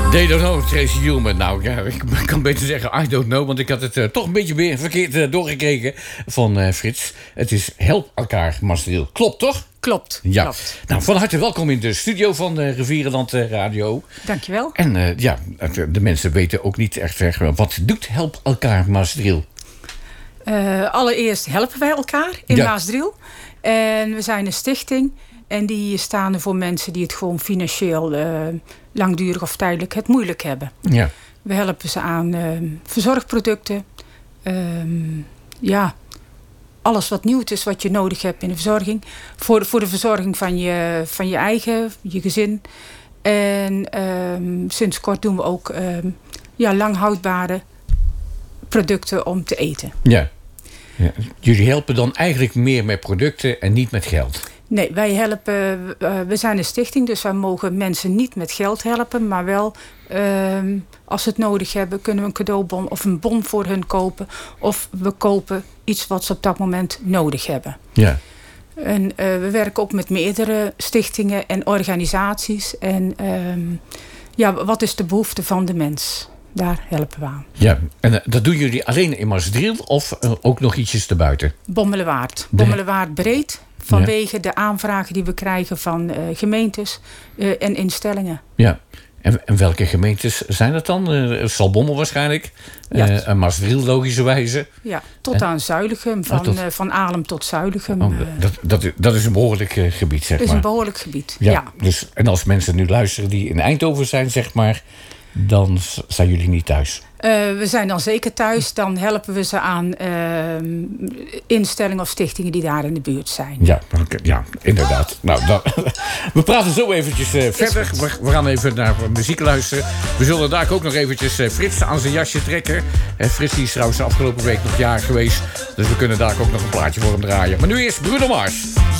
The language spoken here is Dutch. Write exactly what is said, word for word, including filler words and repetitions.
They don't know, Tracy Ullman. Nou, ja, ik kan beter zeggen I don't know, want ik had het uh, toch een beetje weer verkeerd uh, doorgekregen van uh, Frits. Het is Help elkaar, Maasdriel. Klopt, toch? Klopt, ja. klopt. Nou, van harte welkom in de studio van uh, Rivierenland uh, Radio. Dankjewel. En uh, ja, de mensen weten ook niet echt uh, wat doet Help elkaar, Maasdriel? Uh, allereerst helpen wij elkaar in ja. Maasdriel. En we zijn een stichting. En die staan er voor mensen die het gewoon financieel uh, langdurig of tijdelijk het moeilijk hebben. Ja. We helpen ze aan uh, verzorgproducten. Uh, ja, alles wat nieuw is wat je nodig hebt in de verzorging. Voor, voor de verzorging van je, van je eigen, je gezin. En uh, sinds kort doen we ook uh, ja, lang houdbare producten om te eten. Ja. ja. Jullie helpen dan eigenlijk meer met producten en niet met geld? Nee, wij helpen, uh, we zijn een stichting, dus wij mogen mensen niet met geld helpen. Maar wel, uh, als ze het nodig hebben, kunnen we een cadeaubon of een bon voor hun kopen. Of we kopen iets wat ze op dat moment nodig hebben. Ja. En uh, we werken ook met meerdere stichtingen en organisaties. En uh, ja, wat is de behoefte van de mens? Daar helpen we aan. Ja, en uh, dat doen jullie alleen in Maasdriel of uh, ook nog ietsjes erbuiten? Bommelerwaard. Bommelerwaard breed. Vanwege ja. de aanvragen die we krijgen van uh, gemeentes uh, en instellingen. Ja, en, en welke gemeentes zijn dat dan? Uh, Zaltbommel waarschijnlijk. Ja. Uh, Maasdriel logischerwijze. Ja, tot en? aan Zuilichem. Van, oh, tot... uh, van Alem tot Zuilichem. Oh, dat, dat, dat is een behoorlijk uh, gebied, zeg maar. Dat is een behoorlijk gebied, ja. ja. Dus, en als mensen nu luisteren die in Eindhoven zijn, zeg maar, dan zijn jullie niet thuis? Uh, we zijn dan zeker thuis. Dan helpen we ze aan uh, instellingen of stichtingen die daar in de buurt zijn. Ja, ja inderdaad. Nou, dan, we praten zo eventjes uh, verder. We, we gaan even naar muziek luisteren. We zullen daar ook nog eventjes uh, Frits aan zijn jasje trekken. Uh, Frits die is trouwens de afgelopen week nog jaar geweest. Dus we kunnen daar ook nog een plaatje voor hem draaien. Maar nu eerst Bruno Mars.